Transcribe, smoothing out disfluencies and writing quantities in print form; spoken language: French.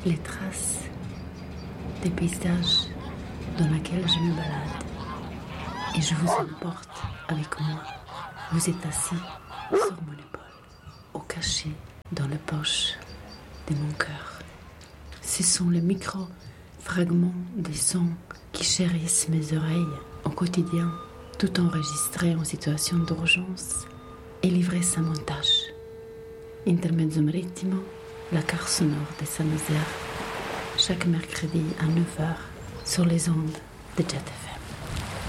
les traces des paysages dans lesquels je me balade. Et je vous emporte avec moi. Vous êtes assis sur mon épaule, au cachet dans la poche de mon cœur. Ce sont les micro-fragments des sons qui chérissent mes oreilles au quotidien, tout enregistré en situation d'urgence et livré sans montage. Intermezzo Marittimo, la carte sonore de Saint-Nazaire, chaque mercredi à 9h sur les ondes de Jet FM.